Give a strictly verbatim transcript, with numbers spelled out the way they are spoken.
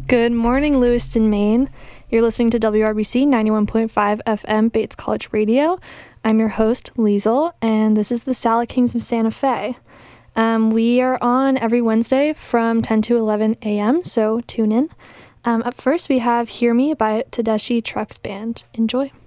Good morning, Lewiston, Maine. You're listening to W R B C ninety-one point five F M Bates College Radio. I'm your host, Liesel, and this is the Salad Kings of Santa Fe. Um, we are on every Wednesday from ten to eleven a.m., so tune in. Um, up first, we have Hear Me by Tedeschi Trucks Band. Enjoy.